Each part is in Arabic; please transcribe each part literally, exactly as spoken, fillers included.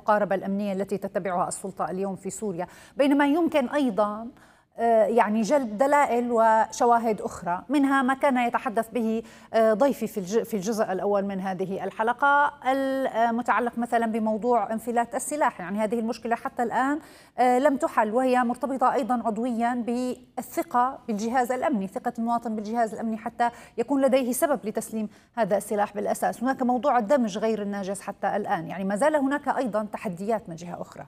المقاربة الأمنية التي تتبعها السلطة اليوم في سوريا، بينما يمكن أيضا يعني جلب دلائل وشواهد أخرى، منها ما كان يتحدث به ضيفي في الجزء الأول من هذه الحلقة المتعلق مثلا بموضوع انفلات السلاح. يعني هذه المشكلة حتى الآن لم تحل، وهي مرتبطة أيضا عضويا بالثقة بالجهاز الأمني، ثقة المواطن بالجهاز الأمني حتى يكون لديه سبب لتسليم هذا السلاح بالأساس. هناك موضوع الدمج غير الناجز حتى الآن، يعني ما زال هناك أيضا تحديات من جهة أخرى.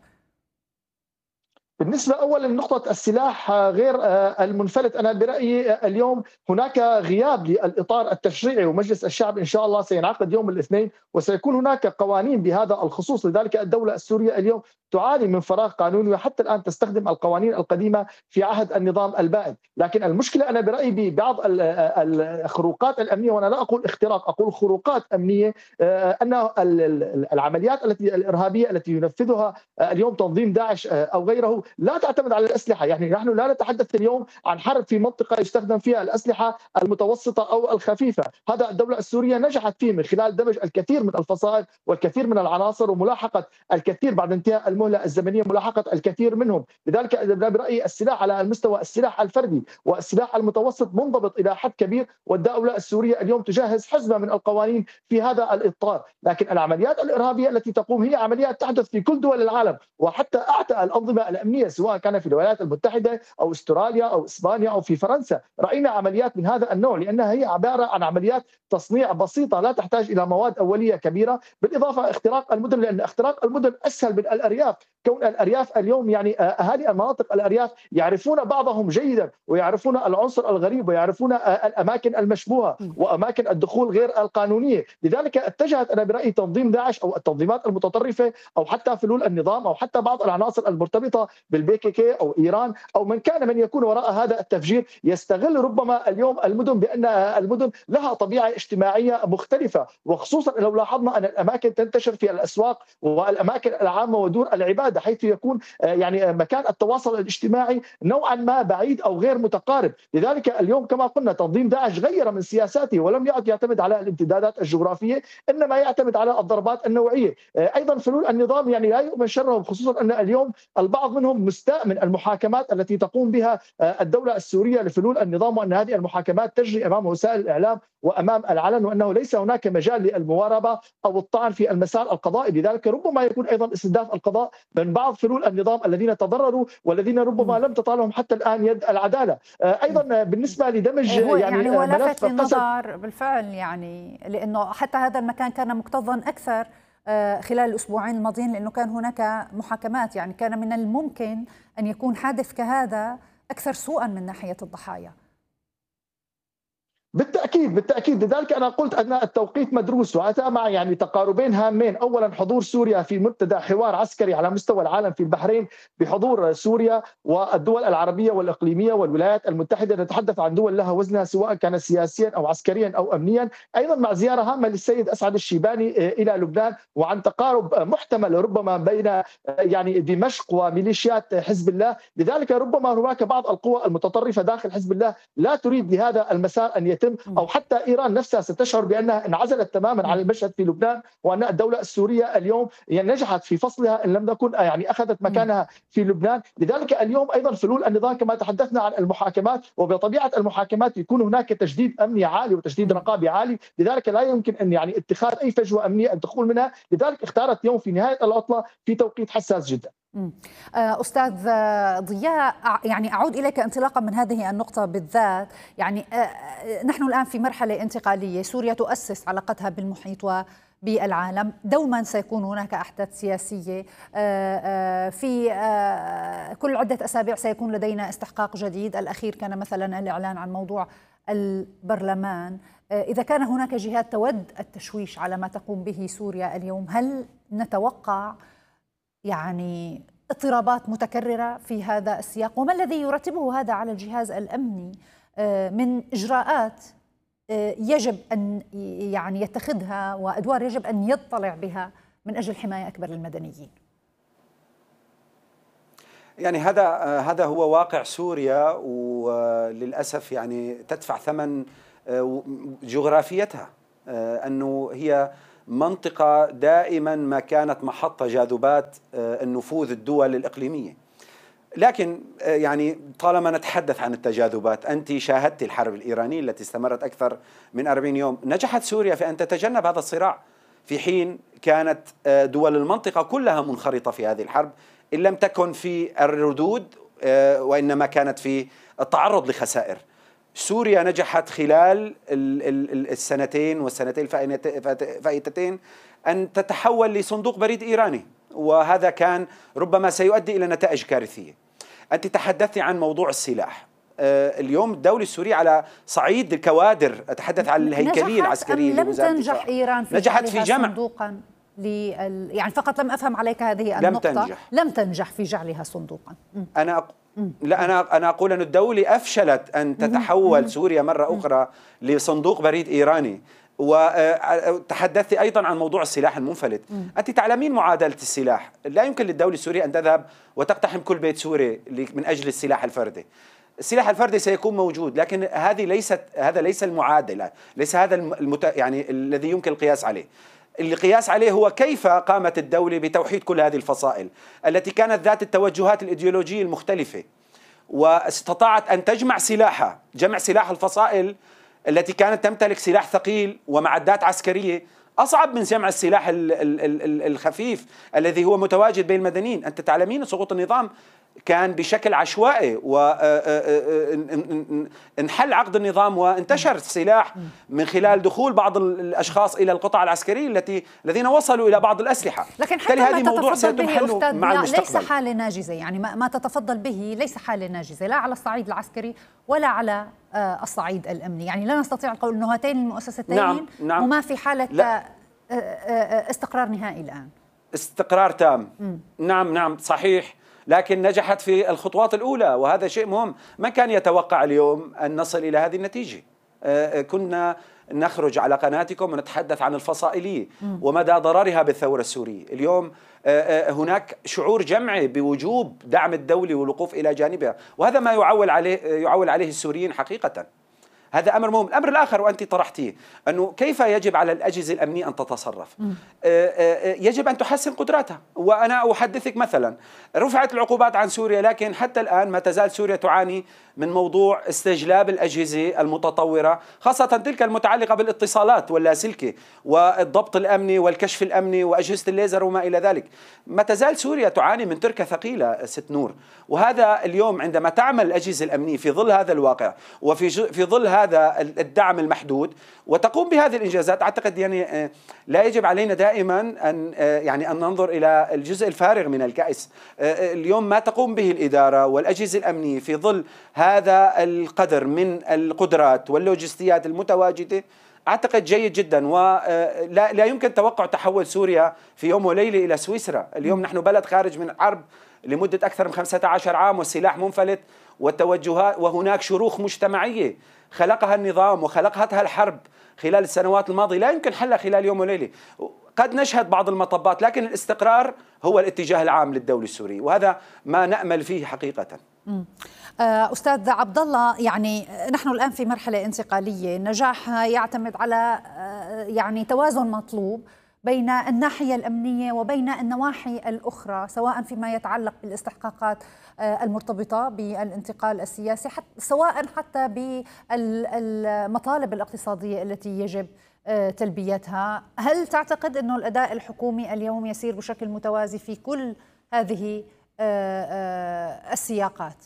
بالنسبة أولا لنقطة السلاح غير المنفلت، أنا برأيي اليوم هناك غياب للإطار التشريعي، ومجلس الشعب إن شاء الله سينعقد يوم الاثنين وسيكون هناك قوانين بهذا الخصوص. لذلك الدولة السورية اليوم تعاني من فراغ قانوني، وحتى الآن تستخدم القوانين القديمة في عهد النظام البائد. لكن المشكلة أنا برأيي ببعض الخروقات الأمنية، وأنا لا أقول اختراق، أقول خروقات أمنية، أن العمليات التي الإرهابية التي ينفذها اليوم تنظيم داعش أو غيره لا تعتمد على الأسلحة. يعني نحن لا نتحدث اليوم عن حرب في منطقة يستخدم فيها الأسلحة المتوسطة أو الخفيفة، هذا الدولة السورية نجحت فيه من خلال دمج الكثير من الفصائل والكثير من العناصر وملاحقة الكثير بعد انتهاء المهلة الزمنية، ملاحقة الكثير منهم. لذلك برأيي السلاح على المستوى السلاح الفردي والسلاح المتوسط منضبط إلى حد كبير، والدولة السورية اليوم تجهز حزمة من القوانين في هذا الإطار. لكن العمليات الإرهابية التي تقوم هي عمليات تحدث في كل دول العالم، وحتى أعتى الأنظمة الأمنية سواء كان في الولايات المتحدة أو استراليا أو إسبانيا أو في فرنسا، رأينا عمليات من هذا النوع، لأنها هي عبارة عن عمليات تصنيع بسيطة لا تحتاج إلى مواد أولية كبيرة، بالإضافة اختراق المدن، لأن اختراق المدن أسهل من الأرياف. كون الأرياف اليوم يعني أهالي المناطق الأرياف يعرفون بعضهم جيدا، ويعرفون العنصر الغريب، ويعرفون الأماكن المشبوهة وأماكن الدخول غير القانونية. لذلك اتجهت أنا برأيي تنظيم داعش أو التنظيمات المتطرفة أو حتى فلول النظام أو حتى بعض العناصر المرتبطة بالبي كي كي أو إيران أو من كان من يكون وراء هذا التفجير، يستغل ربما اليوم المدن بأن المدن لها طبيعة اجتماعية مختلفة، وخصوصا لو لاحظنا أن الأماكن تنتشر في الأسواق والأماكن العامة ودور العبادة، حيث يكون يعني مكان التواصل الاجتماعي نوعا ما بعيد أو غير متقارب. لذلك اليوم كما قلنا تنظيم داعش غير من سياساته ولم يعد يعتمد على الامتدادات الجغرافية، إنما يعتمد على الضربات النوعية. أيضا فلول النظام يعني لا يؤمن شرهم، خصوصا أن اليوم البعض منهم مستاء من المحاكمات التي تقوم بها الدولة السورية لفلول النظام، وأن هذه المحاكمات تجري أمام وسائل الإعلام وأمام العلن، وأنه ليس هناك مجال للمواربة أو الطعن في المسار القضائي. لذلك ربما يكون أيضا استهداف القضاء من بعض فلول النظام الذين تضرروا والذين ربما لم تطالهم حتى الآن يد العدالة. أيضا بالنسبة لدمج هو يعني, يعني هو لافت ملف للنظر بالفعل، يعني لأنه حتى هذا المكان كان مكتظا أكثر خلال الأسبوعين الماضيين، لأنه كان هناك محاكمات، يعني كان من الممكن أن يكون حادث كهذا أكثر سوءا من ناحية الضحايا. بالتأكيد بالتأكيد لذلك أنا قلت أن التوقيت مدروس، وأتى مع يعني تقاربين هامين. أولا حضور سوريا في منتدى حوار عسكري على مستوى العالم في البحرين بحضور سوريا والدول العربية والإقليمية والولايات المتحدة، نتحدث عن دول لها وزنها سواء كان سياسيا أو عسكريا أو أمنيا. أيضا مع زيارة هامة للسيد أسعد الشيباني إلى لبنان، وعن تقارب محتمل ربما بين يعني دمشق وميليشيات حزب الله. لذلك ربما هناك بعض القوى المتطرفة داخل حزب الله لا تريد لهذا المسار أن يتم، أو حتى إيران نفسها ستشعر بأنها انعزلت تماما عن المشهد في لبنان، وأن الدولة السورية اليوم يعني نجحت في فصلها إن لم تكن يعني أخذت مكانها في لبنان. لذلك اليوم أيضا فلول النظام كما تحدثنا عن المحاكمات، وبطبيعة المحاكمات يكون هناك تجديد أمني عالي وتجديد رقابي عالي، لذلك لا يمكن أن يعني اتخاذ أي فجوة أمنية أن تخول منها. لذلك اختارت يوم في نهاية العطلة في توقيت حساس جدا. أستاذ ضياء، يعني أعود إليك انطلاقا من هذه النقطة بالذات. يعني نحن الآن في مرحلة انتقالية، سوريا تؤسس علاقتها بالمحيط وبالعالم، دوما سيكون هناك أحداث سياسية، في كل عدة أسابيع سيكون لدينا استحقاق جديد. الأخير كان مثلا الإعلان عن موضوع البرلمان. إذا كان هناك جهات تود التشويش على ما تقوم به سوريا اليوم، هل نتوقع يعني اضطرابات متكررة في هذا السياق؟ وما الذي يرتبه هذا على الجهاز الأمني من إجراءات يجب أن يعني يتخذها وأدوار يجب أن يطلع بها من أجل حماية أكبر للمدنيين؟ يعني هذا هذا هو واقع سوريا، وللأسف يعني تدفع ثمن جغرافيتها، أنه هي منطقة دائما ما كانت محطة جاذبات النفوذ الدول الإقليمية. لكن يعني طالما نتحدث عن التجاذبات، أنت شاهدت الحرب الإيرانية التي استمرت أكثر من أربعين يوم، نجحت سوريا في أن تتجنب هذا الصراع، في حين كانت دول المنطقة كلها منخرطة في هذه الحرب، إن لم تكن في الردود وإنما كانت في التعرض لخسائر. سوريا نجحت خلال السنتين والسنتين الفائتتين أن تتحول لصندوق بريد إيراني، وهذا كان ربما سيؤدي إلى نتائج كارثية. أنت تحدثت عن موضوع السلاح. اليوم الدولة السورية على صعيد الكوادر، أتحدث عن الهيكلية العسكرية لم تنجح إيران في نجحت في جمع صندوقا لل... يعني فقط لم أفهم عليك هذه لم النقطة. تنجح. لم تنجح في جعلها صندوقا. أنا أق... لا أنا أنا أقول أن الدولة أفشلت أن تتحول سوريا مرة أخرى لصندوق بريد إيراني. وتحدثت أيضا عن موضوع السلاح المنفلت. أنت تعلمين معادلة السلاح، لا يمكن للدولة السورية أن تذهب وتقتحم كل بيت سوري من أجل السلاح الفردي. السلاح الفردي سيكون موجود، لكن هذه ليست هذا ليس المعادلة، ليس هذا المت... يعني الذي يمكن القياس عليه. القياس عليه هو كيف قامت الدولة بتوحيد كل هذه الفصائل التي كانت ذات التوجهات الإيديولوجية المختلفة، واستطاعت أن تجمع سلاحها، جمع سلاح الفصائل التي كانت تمتلك سلاح ثقيل ومعدات عسكرية أصعب من جمع السلاح الخفيف الذي هو متواجد بين المدنيين. أنت تعلمين سقوط النظام كان بشكل عشوائي، وانحل عقد النظام وانتشر السلاح من خلال دخول بعض الأشخاص إلى القطع العسكرية التي الذين وصلوا إلى بعض الأسلحة. لكن حتى هذه موضوع سيتم حله مع المستقبل. ليس حالة ناجزة، يعني ما تتفضل به ليس حالة ناجزة لا على الصعيد العسكري ولا على الصعيد الأمني. يعني لا نستطيع القول أن هاتين المؤسستين نعم نعم وما في حالة لا. استقرار نهائي الآن. استقرار تام. م. نعم نعم صحيح، لكن نجحت في الخطوات الأولى، وهذا شيء مهم. من كان يتوقع اليوم أن نصل إلى هذه النتيجة؟ كنا نخرج على قناتكم ونتحدث عن الفصائلية ومدى ضررها بالثورة السورية. اليوم هناك شعور جمعي بوجوب دعم الدولة والوقوف إلى جانبها، وهذا ما يعول عليه يعول عليه السوريين حقيقة. هذا أمر مهم. الأمر الآخر وأنت طرحتيه أنه كيف يجب على الأجهزة الأمنية أن تتصرف. يجب أن تحسن قدراتها، وأنا أحدثك مثلا رفعت العقوبات عن سوريا، لكن حتى الآن ما تزال سوريا تعاني من موضوع استجلاب الأجهزة المتطورة، خاصة تلك المتعلقة بالاتصالات واللاسلكي والضبط الأمني والكشف الأمني وأجهزة الليزر وما إلى ذلك. ما تزال سوريا تعاني من تركة ثقيلة ست نور، وهذا اليوم عندما تعمل الأجهزة الأمنية في ظل هذا الواقع وفي في ظل هذا الدعم المحدود وتقوم بهذه الإنجازات، أعتقد يعني لا يجب علينا دائما أن يعني أن ننظر إلى الجزء الفارغ من الكأس. اليوم ما تقوم به الإدارة والأجهزة الأمنية في ظل هذا القدر من القدرات واللوجستيات المتواجدة أعتقد جيد جدا، ولا لا يمكن توقع تحول سوريا في يوم وليلة إلى سويسرا. اليوم نحن بلد خارج من حرب لمدة أكثر من خمسة عشر عام والسلاح منفلت والتوجهات، وهناك شروخ مجتمعية خلقها النظام وخلقتها الحرب خلال السنوات الماضية لا يمكن حلها خلال يوم وليلة. قد نشهد بعض المطبات، لكن الاستقرار هو الاتجاه العام للدولة السورية، وهذا ما نأمل فيه حقيقة. أستاذ عبد الله، يعني نحن الآن في مرحلة انتقالية، النجاح يعتمد على يعني توازن مطلوب بين الناحية الأمنية وبين النواحي الأخرى، سواء فيما يتعلق بالاستحقاقات المرتبطة بالانتقال السياسي، حتى سواء حتى بالمطالب الاقتصادية التي يجب تلبيتها. هل تعتقد أنه الأداء الحكومي اليوم يسير بشكل متوازي في كل هذه السياقات؟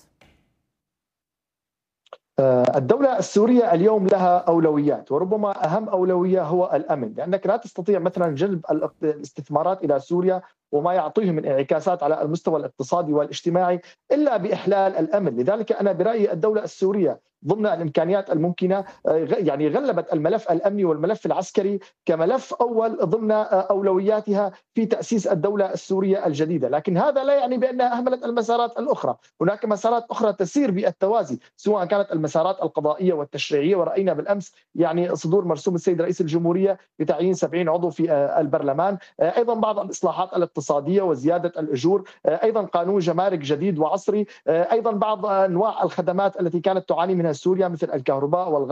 الدولة السورية اليوم لها أولويات، وربما أهم أولوية هو الأمن، لأنك لا تستطيع مثلا جلب الاستثمارات إلى سوريا وما يعطيه من انعكاسات على المستوى الاقتصادي والاجتماعي إلا بإحلال الأمن. لذلك أنا برأيي الدولة السورية ضمن الإمكانيات الممكنة يعني غلبت الملف الأمني والملف العسكري كملف أول ضمن أولوياتها في تأسيس الدولة السورية الجديدة، لكن هذا لا يعني بأنها أهملت المسارات الأخرى. هناك مسارات أخرى تسير بالتوازي، سواء كانت المسارات القضائية والتشريعية، ورأينا بالأمس يعني صدور مرسوم السيد رئيس الجمهورية بتعيين سبعين عضو في البرلمان، أيضا بعض الإصلاحات الاقتصادية وزيادة الأجور، أيضا قانون جمارك جديد وعصري، أيضا بعض أنواع الخدمات التي كانت تعاني منها سوريا مثل الكهرباء والغاز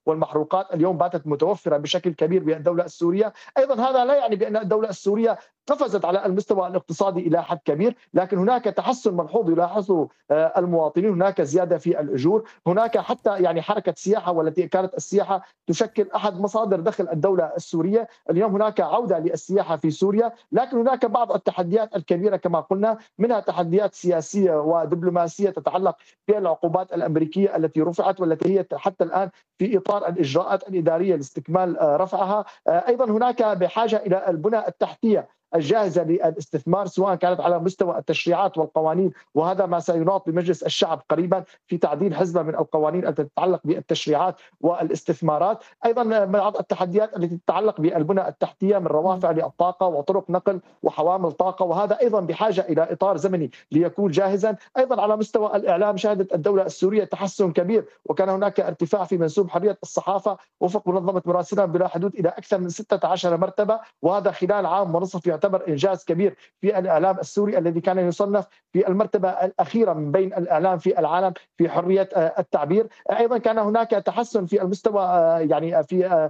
والمحروقات اليوم باتت متوفرة بشكل كبير بالدولة السورية. أيضا هذا لا يعني بأن الدولة السورية قفزت على المستوى الاقتصادي إلى حد كبير، لكن هناك تحسن ملحوظ يلاحظه المواطنين. هناك زيادة في الأجور، هناك حتى يعني حركة سياحة، والتي كانت السياحة تشكل أحد مصادر دخل الدولة السورية. اليوم هناك عودة للسياحة في سوريا، لكن هناك بعض التحديات الكبيرة كما قلنا، منها تحديات سياسية ودبلوماسية تتعلق بالعقوبات الأمريكية التي رفعت، والتي هي حتى الآن في إطار الإجراءات الإدارية لاستكمال رفعها. أيضا هناك بحاجة إلى البنى التحتية الجاهزة للاستثمار، سواء كانت على مستوى التشريعات والقوانين، وهذا ما سيناط بمجلس الشعب قريبا في تعديل حزمة من القوانين التي تتعلق بالتشريعات والاستثمارات. أيضا بعض التحديات التي تتعلق بالبنى التحتية من روافع للطاقة وطرق نقل وحوامل طاقة، وهذا أيضا بحاجة إلى إطار زمني ليكون جاهزا. أيضا على مستوى الإعلام شهدت الدولة السورية تحسن كبير، وكان هناك ارتفاع في منسوب حرية الصحافة وفق منظمة مراسلة بلا حدود إلى أكثر من ستة عشر مرتبة، وهذا خلال عام ونصف يعتبر إنجاز كبير في الإعلام السوري الذي كان يصنف في المرتبة الأخيرة من بين الإعلام في العالم في حرية التعبير. أيضا كان هناك تحسن في المستوى يعني في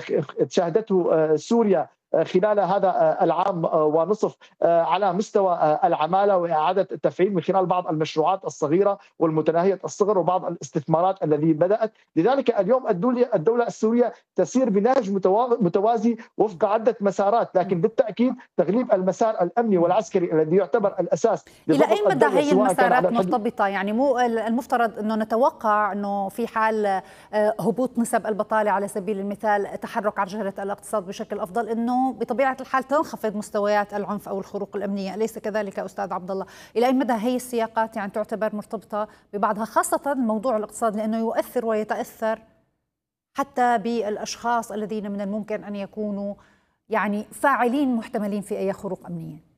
شهدته سوريا خلال هذا العام ونصف على مستوى العمالة وإعادة التفعيل من خلال بعض المشروعات الصغيرة والمتناهية الصغر وبعض الاستثمارات التي بدأت. لذلك اليوم الدولة السورية تسير بنهج متوازي وفق عدة مسارات، لكن بالتأكيد تغليب المسار الأمني والعسكري الذي يعتبر الأساس. إلى أي مدى هي المسارات مرتبطة؟ يعني مو المفترض أنه نتوقع أنه في حال هبوط نسب البطالة على سبيل المثال، تحرك عجلة الاقتصاد بشكل أفضل، أنه بطبيعة الحال تنخفض مستويات العنف أو الخروق الأمنية، أليس كذلك أستاذ عبد الله؟ إلى أي مدى هي السياقات يعني تعتبر مرتبطة ببعضها، خاصة موضوع الاقتصاد لأنه يؤثر ويتأثر حتى بالأشخاص الذين من الممكن أن يكونوا يعني فاعلين محتملين في أي خروق أمنية؟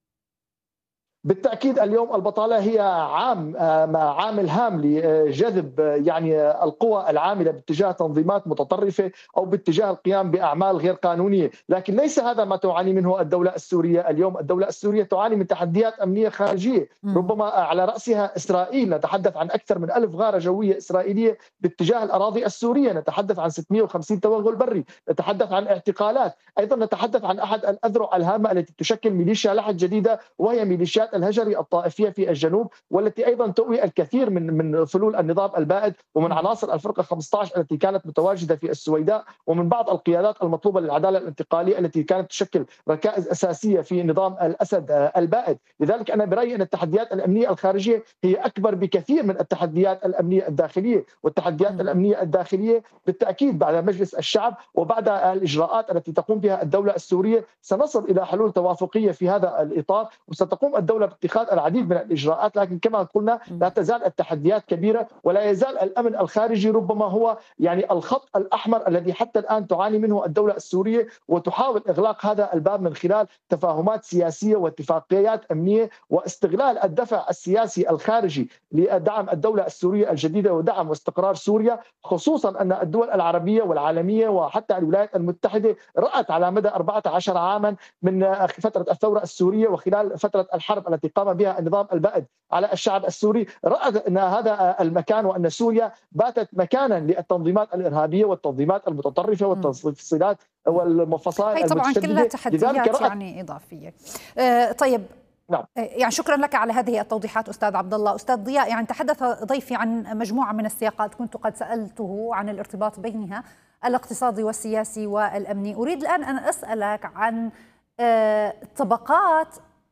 بالتأكيد اليوم البطالة هي عام عامل هام لجذب يعني القوى العاملة باتجاه تنظيمات متطرفة أو باتجاه القيام بأعمال غير قانونية، لكن ليس هذا ما تعاني منه الدولة السورية اليوم. الدولة السورية تعاني من تحديات أمنية خارجية، ربما على رأسها إسرائيل. نتحدث عن أكثر من ألف غارة جوية إسرائيلية باتجاه الأراضي السورية، نتحدث عن ستمئة وخمسين توغل بري، نتحدث عن اعتقالات. أيضا نتحدث عن أحد الأذرع الهامة التي تشكل ميليشيا لحد جديدة، وهي ميليشيات الهجري الطائفية في الجنوب، والتي أيضا تؤوي الكثير من من فلول النظام البائد ومن عناصر الفرقة خمسة عشر التي كانت متواجدة في السويداء، ومن بعض القيادات المطلوبة للعدالة الانتقالية التي كانت تشكل ركائز أساسية في نظام الأسد البائد. لذلك أنا برأيي أن التحديات الأمنية الخارجية هي أكبر بكثير من التحديات الأمنية الداخلية، والتحديات الأمنية الداخلية بالتأكيد بعد مجلس الشعب وبعد الإجراءات التي تقوم بها الدولة السورية سنصل إلى حلول توافقية في هذا الإطار، وستقوم الدولة باتخاذ العديد من الإجراءات. لكن كما قلنا لا تزال التحديات كبيرة، ولا يزال الأمن الخارجي ربما هو يعني الخط الأحمر الذي حتى الآن تعاني منه الدولة السورية، وتحاول إغلاق هذا الباب من خلال تفاهمات سياسية واتفاقيات أمنية واستغلال الدفع السياسي الخارجي لدعم الدولة السورية الجديدة ودعم واستقرار سوريا، خصوصا أن الدول العربية والعالمية وحتى الولايات المتحدة رأت على مدى أربعة عشر عاما من فترة الثورة السورية وخلال فترة الحرب التي قام بها النظام البائد على الشعب السوري، رأت أن هذا المكان وأن سوريا باتت مكانا للتنظيمات الإرهابية والتنظيمات المتطرفة والتفصيلات والمفاصل المتشددة. طبعا كلها تحديات يعني إضافية. آه طيب نعم. يعني شكرا لك على هذه التوضيحات أستاذ عبد الله. أستاذ ضياء، يعني تحدث ضيفي عن مجموعة من السياقات كنت قد سألته عن الارتباط بينها الاقتصادي والسياسي والأمني. أريد الآن أن أسألك عن آه طبقات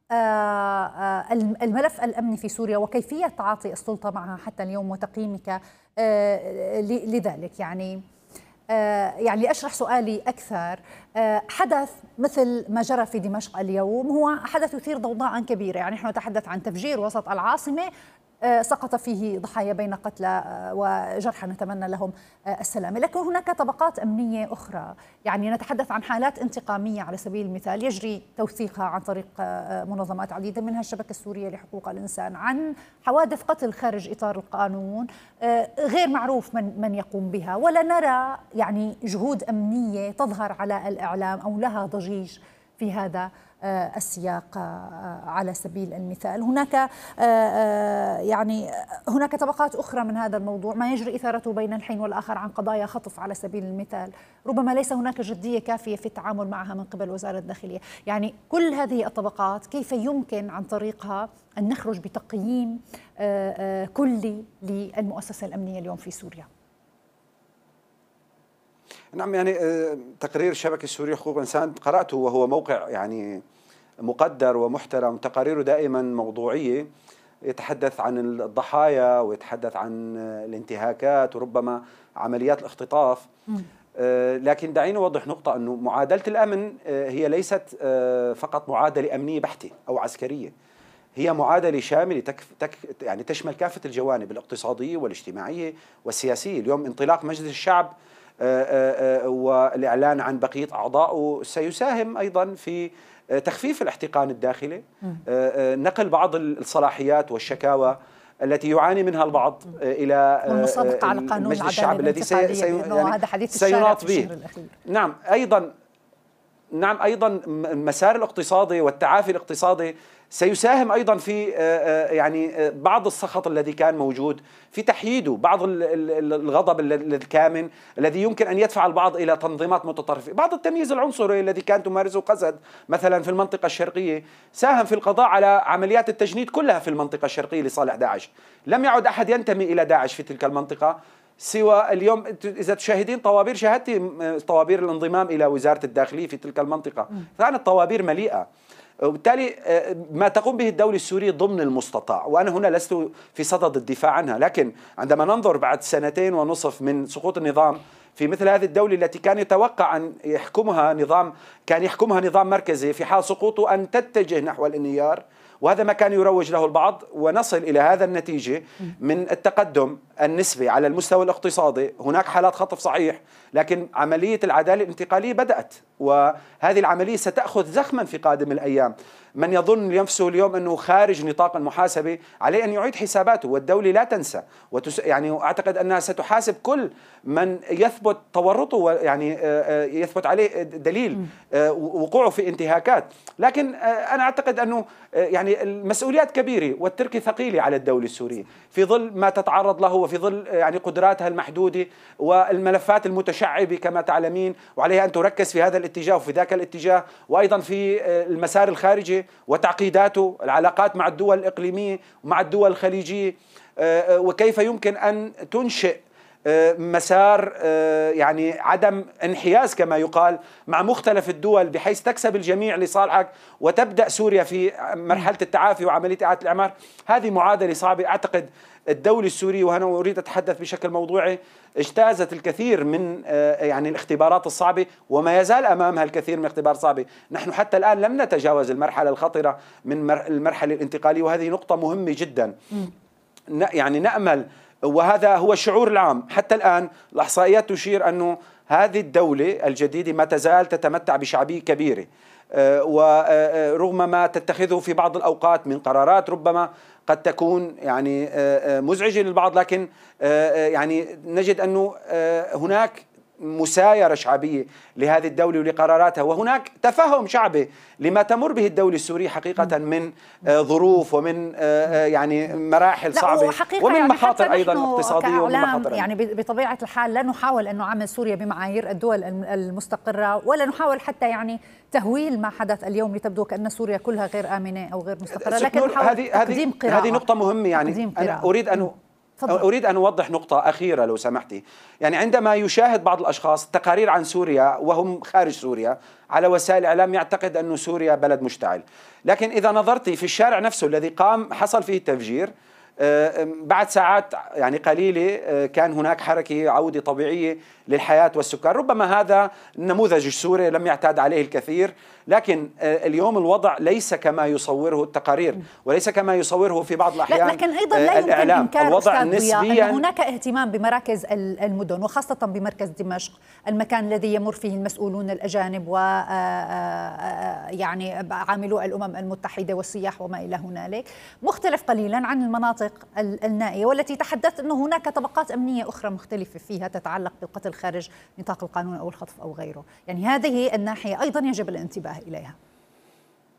الملف الأمني في سوريا وكيفية تعاطي السلطة معها حتى اليوم وتقييمك لذلك. يعني يعني لأشرح سؤالي أكثر، حدث مثل ما جرى في دمشق اليوم هو حدث يثير ضوضاء كبيرة. يعني نحن نتحدث عن تفجير وسط العاصمة سقط فيه ضحايا بين قتلى وجرحى، نتمنى لهم السلامة، لكن هناك طبقات أمنية أخرى. يعني نتحدث عن حالات انتقامية على سبيل المثال يجري توثيقها عن طريق منظمات عديدة منها الشبكة السورية لحقوق الإنسان، عن حوادث قتل خارج إطار القانون غير معروف من من يقوم بها، ولا نرى يعني جهود أمنية تظهر على الإعلام أو لها ضجيج في هذا السياق على سبيل المثال. هناك يعني هناك طبقات أخرى من هذا الموضوع، ما يجري إثارته بين الحين والآخر عن قضايا خطف على سبيل المثال، ربما ليس هناك جدية كافية في التعامل معها من قبل وزارة الداخلية. يعني كل هذه الطبقات كيف يمكن عن طريقها أن نخرج بتقييم كلي للمؤسسة الأمنية اليوم في سوريا؟ نعم، يعني تقرير الشبكة السورية لحقوق الإنسان قرأته، وهو موقع يعني مقدر ومحترم، تقاريره دائما موضوعية، يتحدث عن الضحايا ويتحدث عن الانتهاكات وربما عمليات الاختطاف. لكن دعيني أوضح نقطة، أنه معادلة الأمن هي ليست فقط معادلة أمنية بحتة أو عسكرية، هي معادلة شاملة تك تك يعني تشمل كافة الجوانب الاقتصادية والاجتماعية والسياسية. اليوم انطلاق مجلس الشعب والإعلان عن بقية أعضائه سيساهم أيضا في تخفيف الاحتقان الداخلي، نقل بعض الصلاحيات والشكاوى التي يعاني منها البعض إلى والمسابقة على قانون مجلس الشعب الذي سي سي يعني هذا حديث سيناط به. نعم أيضا نعم أيضا المسار الاقتصادي والتعافي الاقتصادي سيساهم أيضا في يعني بعض السخط الذي كان موجود في تحييده، بعض الغضب الكامن الذي يمكن أن يدفع البعض إلى تنظيمات متطرفة، بعض التمييز العنصري الذي كانت تمارسه قسد مثلا في المنطقة الشرقية ساهم في القضاء على عمليات التجنيد كلها في المنطقة الشرقية لصالح داعش. لم يعد أحد ينتمي إلى داعش في تلك المنطقة سوى اليوم إذا تشاهدين طوابير، شاهدتي طوابير الانضمام إلى وزارة الداخلية في تلك المنطقة، كانت طوابير مليئة. وبالتالي ما تقوم به الدولة السورية ضمن المستطاع، وأنا هنا لست في صدد الدفاع عنها، لكن عندما ننظر بعد سنتين ونصف من سقوط النظام في مثل هذه الدولة التي كان يتوقع أن يحكمها نظام كان يحكمها نظام مركزي، في حال سقوطه أن تتجه نحو الانهيار، وهذا ما كان يروج له البعض، ونصل إلى هذا النتيجة من التقدم النسبي على المستوى الاقتصادي. هناك حالات خطف صحيح، لكن عملية العدالة الانتقالية بدأت، وهذه العملية ستأخذ زخما في قادم الأيام. من يظن لنفسه اليوم أنه خارج نطاق المحاسبة عليه أن يعيد حساباته، والدولة لا تنسى وتس... يعني أعتقد أنها ستحاسب كل من يثبت تورطه، يعني يثبت عليه دليل وقوعه في انتهاكات. لكن أنا أعتقد أنه يعني المسؤوليات كبيرة والتركة ثقيلة على الدولة السورية في ظل ما تتعرض له، وفي ظل يعني قدراتها المحدودة والملفات المتشعبة كما تعلمين، وعليها أن تركز في هذا الاتجاه وفي ذاك الاتجاه، وأيضا في المسار الخارجي وتعقيداته، العلاقات مع الدول الإقليمية ومع الدول الخليجية، وكيف يمكن أن تنشئ مسار يعني عدم انحياز كما يقال مع مختلف الدول، بحيث تكسب الجميع لصالحك وتبدأ سوريا في مرحلة التعافي وعملية إعادة الإعمار. هذه معادلة صعبة. أعتقد الدولة السورية، وأنا أريد أتحدث بشكل موضوعي، اجتازت الكثير من يعني الاختبارات الصعبة، وما يزال أمامها الكثير من الاختبارات الصعبة. نحن حتى الآن لم نتجاوز المرحلة الخطرة من المرحلة الانتقالية، وهذه نقطة مهمة جدا. يعني نأمل، وهذا هو الشعور العام حتى الآن، الإحصائيات تشير أنه هذه الدولة الجديدة ما تزال تتمتع بشعبية كبيرة، ورغم ما تتخذه في بعض الأوقات من قرارات ربما قد تكون يعني مزعجة للبعض، لكن يعني نجد أنه هناك مسايرة شعبية لهذه الدولة ولقراراتها، وهناك تفهم شعبي لما تمر به الدولة السورية حقيقة من ظروف ومن يعني مراحل صعبة ومن يعني مخاطر أيضا اقتصادية ومن مخاطر يعني بطبيعة الحال لا نحاول أن نعامل سوريا بمعايير الدول المستقرة، ولا نحاول حتى يعني تهويل ما حدث اليوم لتبدو كأن سوريا كلها غير آمنة أو غير مستقرة، لكن نحاول تقديم قراءة. هذه نقطة مهمة. يعني أنا أريد أن فضل. أريد أن أوضح نقطة أخيرة لو سمحتي. يعني عندما يشاهد بعض الأشخاص تقارير عن سوريا وهم خارج سوريا على وسائل الإعلام، يعتقد أن سوريا بلد مشتعل، لكن إذا نظرتي في الشارع نفسه الذي قام حصل فيه التفجير، بعد ساعات يعني قليلة كان هناك حركة عودة طبيعية للحياة والسكان. ربما هذا النموذج السوري لم يعتاد عليه الكثير، لكن اليوم الوضع ليس كما يصوره التقارير وليس كما يصوره في بعض الأحيان لكن أيضا لا يمكن الإعلام. إنكار الوضع نسبيا هناك اهتمام بمراكز المدن، وخاصة بمركز دمشق، المكان الذي يمر فيه المسؤولون الأجانب و يعني عاملو الأمم المتحدة والسياح وما إلى هنالك، مختلف قليلا عن المناطق النائية والتي تحدثت أنه هناك طبقات أمنية أخرى مختلفة فيها تتعلق بالقتل خارج نطاق القانون أو الخطف أو غيره. يعني هذه الناحية أيضا يجب الانتباه إليها.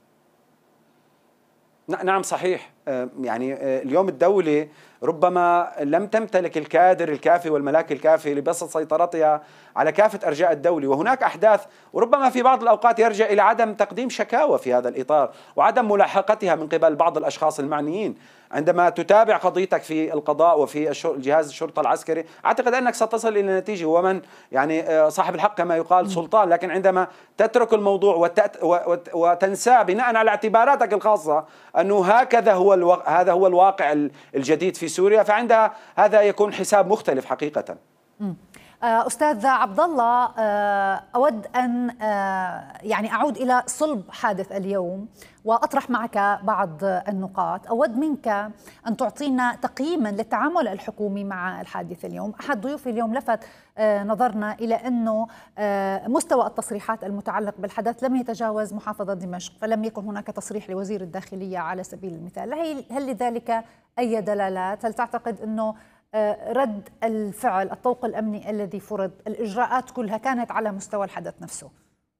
نعم صحيح. يعني اليوم الدولة ربما لم تمتلك الكادر الكافي والملاك الكافي لبسط سيطرتها على كافة أرجاء الدولة، وهناك أحداث وربما في بعض الأوقات يرجع إلى عدم تقديم شكاوى في هذا الإطار وعدم ملاحقتها من قبل بعض الأشخاص المعنيين. عندما تتابع قضيتك في القضاء وفي الجهاز الشرطة العسكري أعتقد أنك ستصل إلى نتيجة، ومن يعني صاحب الحق كما يقال سلطان، لكن عندما تترك الموضوع وتنساه بناء على اعتباراتك الخاصة أنه هكذا هو الو... هذا هو الواقع الجديد في سوريا، فعندها هذا يكون حساب مختلف حقيقة. أستاذ عبد الله، أود أن يعني أعود إلى صلب حادث اليوم وأطرح معك بعض النقاط. أود منك أن تعطينا تقييما للتعامل الحكومي مع الحادث اليوم. أحد ضيوفي اليوم لفت نظرنا إلى أنه مستوى التصريحات المتعلق بالحدث لم يتجاوز محافظة دمشق، فلم يكن هناك تصريح لوزير الداخلية على سبيل المثال. هل لذلك أي دلالات؟ هل تعتقد أنه رد الفعل الطوق الأمني الذي فرض، الإجراءات كلها كانت على مستوى الحدث نفسه؟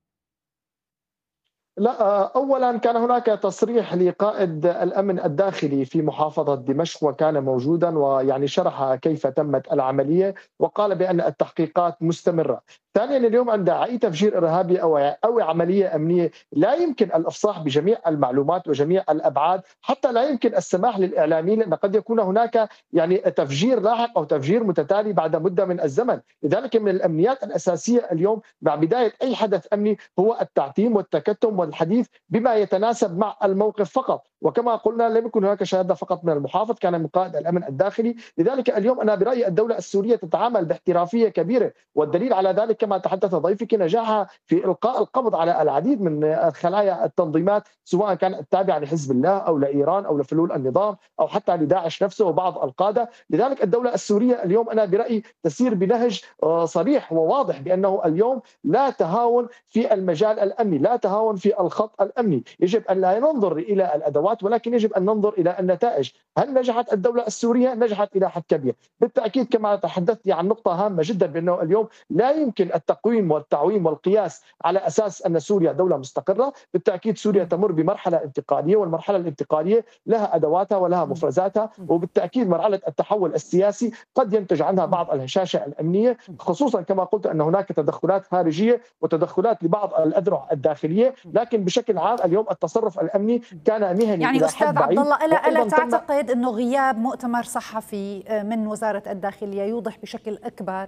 لا، أولا كان هناك تصريح لقائد الأمن الداخلي في محافظة دمشق وكان موجودا، ويعني شرح كيف تمت العملية وقال بأن التحقيقات مستمرة. ثانيا اليوم عند أي تفجير إرهابي أو أو عملية أمنية لا يمكن الإفصاح بجميع المعلومات وجميع الأبعاد، حتى لا يمكن السماح للإعلاميين، لأن قد يكون هناك يعني تفجير لاحق أو تفجير متتالي بعد مدة من الزمن. لذلك من الأمنيات الأساسية اليوم مع بداية أي حدث أمني هو التعتيم والتكتم والحديث بما يتناسب مع الموقف فقط. وكما قلنا لم يكن هناك شهادة فقط من المحافظ، كان من قائد الأمن الداخلي. لذلك اليوم أنا برأيي الدولة السورية تتعامل باحترافية كبيرة، والدليل على ذلك كما تحدث ضيفك نجاحها في إلقاء القبض على العديد من خلايا التنظيمات، سواء كانت تابعة لحزب الله أو لإيران أو لفلول النظام أو حتى لداعش نفسه وبعض القادة. لذلك الدولة السورية اليوم أنا برأيي تسير بنهج صريح وواضح بأنه اليوم لا تهاون في المجال الأمني، لا تهاون في الخط الأمني. يجب أن لا ننظر إلى الأدوات ولكن يجب أن ننظر إلى النتائج. هل نجحت الدولة السورية؟ نجحت إلى حد كبير. بالتأكيد كما تحدثت عن نقطة هامة جدا بأنه اليوم لا يمكن التقويم والتعويم والقياس على أساس أن سوريا دولة مستقرة. بالتأكيد سوريا تمر بمرحلة انتقالية، والمرحلة الانتقالية لها أدواتها ولها مفرزاتها، وبالتأكيد مرحلة التحول السياسي قد ينتج عنها بعض الهشاشة الأمنية، خصوصا كما قلت أن هناك تدخلات خارجية وتدخلات لبعض الأذرع الداخلية، لكن بشكل عام اليوم التصرف الأمني كان مهني يعني إلى أستاذ حد بعيد. عبد الله، ألا, ألا تعتقد أنه غياب مؤتمر صحفي من وزارة الداخلية يوضح بشكل أكبر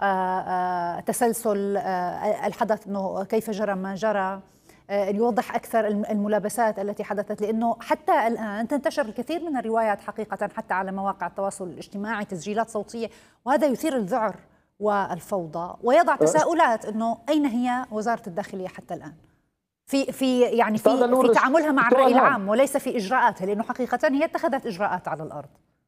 تسلسل الحدث، أنه كيف جرى ما جرى، يوضح أكثر الملابسات التي حدثت؟ لأنه حتى الآن تنتشر الكثير من الروايات حقيقة حتى على مواقع التواصل الاجتماعي، تسجيلات صوتية، وهذا يثير الذعر والفوضى ويضع تساؤلات أنه أين هي وزارة الداخلية حتى الآن في في يعني في في تعاملها مع الرأي العام وليس في إجراءاتها، لأنه حقيقة هي اتخذت إجراءات على الأرض.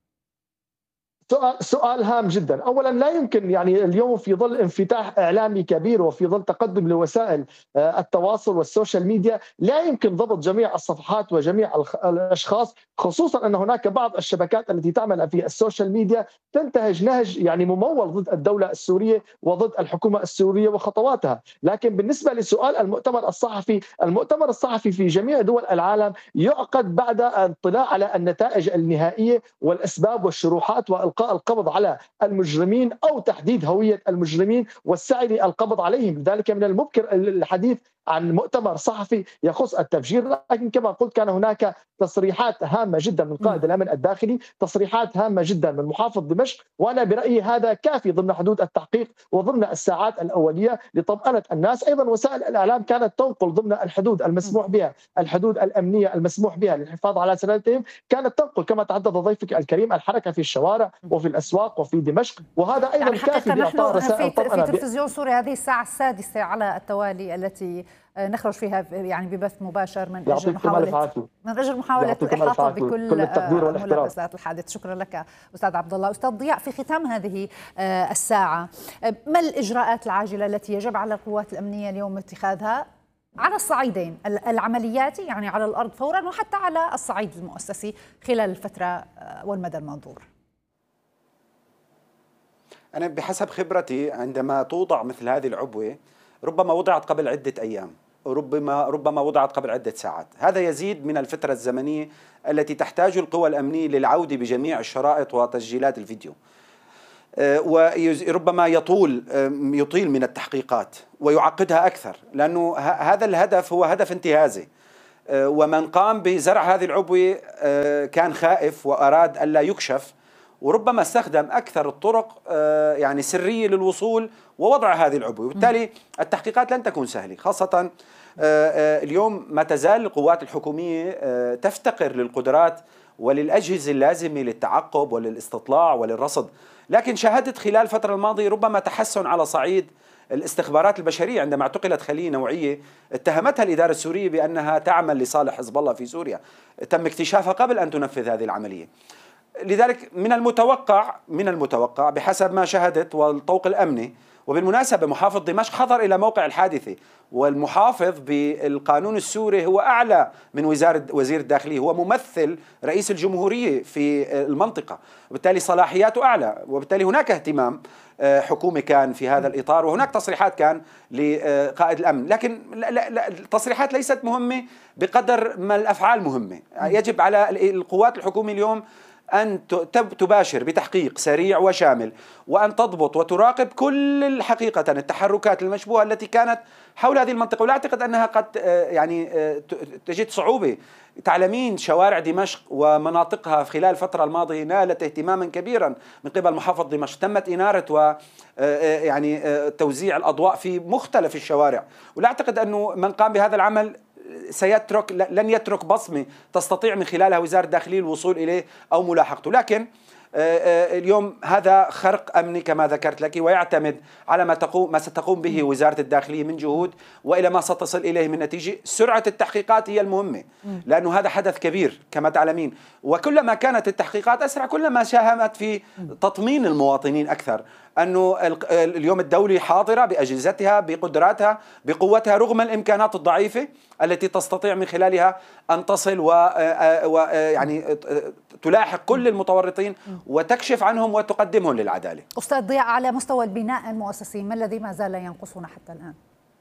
سؤال سؤال هام جدا. اولا لا يمكن يعني اليوم في ظل انفتاح اعلامي كبير وفي ظل تقدم لوسائل التواصل والسوشيال ميديا لا يمكن ضبط جميع الصفحات وجميع الاشخاص، خصوصا ان هناك بعض الشبكات التي تعمل في السوشيال ميديا تنتهج نهج يعني ممول ضد الدولة السورية وضد الحكومة السورية وخطواتها. لكن بالنسبة لسؤال المؤتمر الصحفي، المؤتمر الصحفي في جميع دول العالم يعقد بعد الاطلاع على النتائج النهائية والاسباب والشروحات والقاء القبض على المجرمين أو تحديد هوية المجرمين والسعي للقبض عليهم. لذلك من المبكر الحديث عن مؤتمر صحفي يخص التفجير، لكن كما قلت كان هناك تصريحات هامة جدا من قائد الأمن الداخلي، تصريحات هامة جدا من محافظ دمشق، وأنا برأيي هذا كافي ضمن حدود التحقيق وضمن الساعات الأولية لطمأنة الناس. أيضا وسائل الإعلام كانت تنقل ضمن الحدود المسموح بها، الحدود الأمنية المسموح بها للحفاظ على سلامتهم، كانت تنقل كما تحدث ضيفك الكريم الحركة في الشوارع وفي الأسواق وفي دمشق، وهذا أيضا يعني كافي بإعطاء رسائل طمأنة. في تلفزيون سوريا هذه الساعة السادسة على التوالي التي نخرج فيها يعني ببث مباشر من أجل محاولة من أجل محاولة الإحاطة بكل ملابسات الحادث. شكرا لك أستاذ عبد الله. أستاذ ضياء، في ختام هذه الساعة ما الإجراءات العاجلة التي يجب على القوات الأمنية اليوم اتخاذها على الصعيدين العملياتي يعني على الأرض فورا، وحتى على الصعيد المؤسسي خلال الفترة والمدى المنظور؟ أنا بحسب خبرتي عندما توضع مثل هذه العبوة ربما وضعت قبل عدة أيام، ربما ربما وضعت قبل عدة ساعات. هذا يزيد من الفترة الزمنية التي تحتاج القوى الأمنية للعودة بجميع الشرائط وتسجيلات الفيديو، وربما يطول يطيل من التحقيقات ويعقدها أكثر، لأنه هذا الهدف هو هدف انتهازي، ومن قام بزرع هذه العبوة كان خائف وأراد ألا يكشف، وربما استخدم أكثر الطرق يعني سرية للوصول ووضع هذه العبوة، وبالتالي التحقيقات لن تكون سهلة، خاصة اليوم ما تزال القوات الحكومية تفتقر للقدرات وللأجهزة اللازمة للتعقب وللاستطلاع وللرصد. لكن شاهدت خلال الفترة الماضية ربما تحسن على صعيد الاستخبارات البشرية، عندما اعتقلت خلية نوعية اتهمتها الإدارة السورية بأنها تعمل لصالح حزب الله في سوريا، تم اكتشافها قبل أن تنفذ هذه العملية. لذلك من المتوقع من المتوقع بحسب ما شاهدت والطوق الأمني، وبالمناسبة محافظ دمشق حضر إلى موقع الحادثة، والمحافظ بالقانون السوري هو أعلى من وزارة وزير الداخلية، هو ممثل رئيس الجمهورية في المنطقة، وبالتالي صلاحياته أعلى، وبالتالي هناك اهتمام حكومي كان في هذا الإطار، وهناك تصريحات كان لقائد الأمن. لكن لا لا التصريحات ليست مهمة بقدر ما الأفعال مهمة. يجب على القوات الحكومية اليوم أن تباشر بتحقيق سريع وشامل، وأن تضبط وتراقب كل الحقيقة التحركات المشبوهة التي كانت حول هذه المنطقة، ولا أعتقد أنها قد يعني تجد صعوبة. تعلمين شوارع دمشق ومناطقها خلال الفترة الماضية نالت اهتماما كبيرا من قبل محافظ دمشق، تمت إنارة و يعني توزيع الأضواء في مختلف الشوارع، ولا أعتقد أنه من قام بهذا العمل سيترك لن يترك بصمة تستطيع من خلالها وزارة الداخلية الوصول إليه أو ملاحقته. لكن اليوم هذا خرق أمني كما ذكرت لك، ويعتمد على ما تقوم ما ستقوم به وزارة الداخلية من جهود وإلى ما ستصل إليه من نتيجة. سرعة التحقيقات هي المهمة، لأنه هذا حدث كبير كما تعلمين، وكلما كانت التحقيقات أسرع كلما ساهمت في تطمين المواطنين أكثر أنه اليوم الدولة حاضرة بأجهزتها بقدراتها بقوتها رغم الإمكانات الضعيفة التي تستطيع من خلالها أن تصل ويعني تلاحق كل المتورطين وتكشف عنهم وتقدمهم للعدالة. أستاذ ضياء، على مستوى البناء المؤسسي ما الذي ما زال ينقصنا حتى الآن؟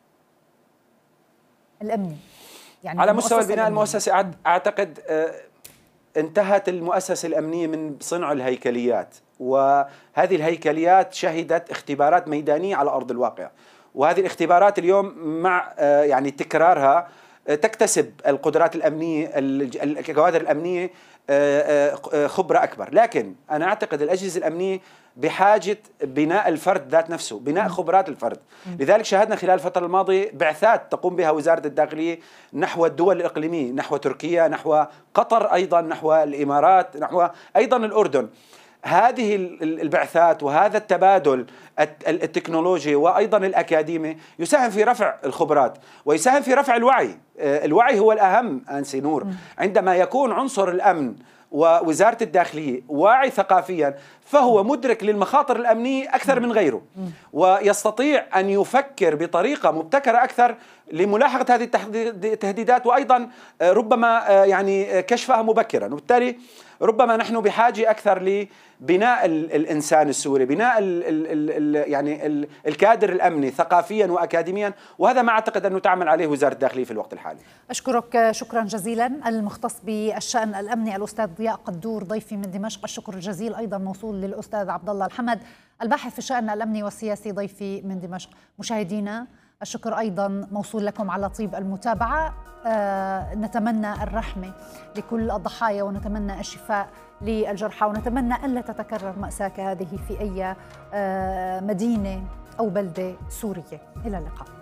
الأمني يعني على مستوى البناء المؤسسي أعتقد انتهت المؤسسة الأمنية من صنع الهيكليات، وهذه الهيكليات شهدت اختبارات ميدانية على أرض الواقع، وهذه الاختبارات اليوم مع يعني تكرارها تكتسب القدرات الأمنية الكوادر الأمنية خبرة أكبر. لكن أنا أعتقد الأجهزة الأمنية بحاجة بناء الفرد ذات نفسه، بناء خبرات الفرد. لذلك شاهدنا خلال الفترة الماضية بعثات تقوم بها وزارة الداخلية نحو الدول الإقليمية، نحو تركيا، نحو قطر، أيضا نحو الإمارات، نحو أيضا الأردن. هذه البعثات وهذا التبادل التكنولوجي وأيضا الأكاديمي يساهم في رفع الخبرات ويساهم في رفع الوعي. الوعي هو الأهم أنسي نور. عندما يكون عنصر الأمن ووزارة الداخلية واعي ثقافيا فهو مدرك للمخاطر الأمنية أكثر من غيره، ويستطيع أن يفكر بطريقة مبتكرة أكثر لملاحقة هذه التهديدات، وأيضا ربما يعني كشفها مبكرا. وبالتالي ربما نحن بحاجة أكثر لبناء الإنسان السوري، بناء ال ال ال يعني ال الكادر الأمني ثقافيا وأكاديميا، وهذا ما أعتقد أنه تعمل عليه وزارة الداخلية في الوقت الحالي. أشكرك شكرا جزيلا المختص بالشأن الأمني الأستاذ ضياء قدور ضيفي من دمشق. الشكر الجزيل أيضا موصول للأستاذ عبد الله الحمد الباحث في الشأن الأمني والسياسي ضيفي من دمشق. مشاهدينا الشكر أيضا موصول لكم على طيب المتابعة. آه نتمنى الرحمة لكل الضحايا ونتمنى الشفاء للجرحى، ونتمنى ألا تتكرر مأساة كهذه في أي آه مدينة أو بلدة سورية. إلى اللقاء.